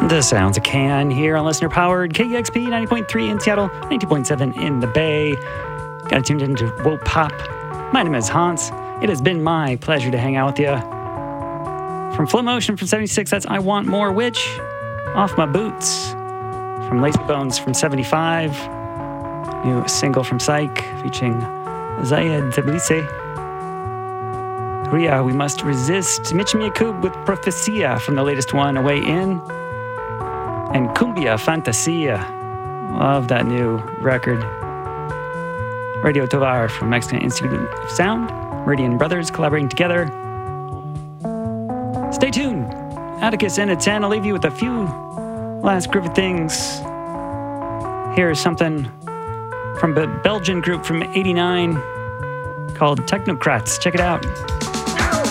The sounds of Can here on listener powered KEXP 90.3 in Seattle, 90.7 in the Bay. Got tuned into Woke Pop. My name is Hans. It has been my pleasure to hang out with you. From Flow Motion from 76, that's I Want More Witch. Off My Boots from Lazy Bones from 75. New single from Psych featuring Zayed Tbilisi. Ria, We Must Resist. Mitch Yakub with Profecia from the latest one, Away In. And Cumbia Fantasia. Love that new record. Radio Tovar from Mexican Institute of Sound. Meridian Brothers collaborating together. Stay tuned. Atticus and a 10. I'll leave you with a few last groovy things. Here's something from a Belgian group from '89 called Technocrats. Check it out.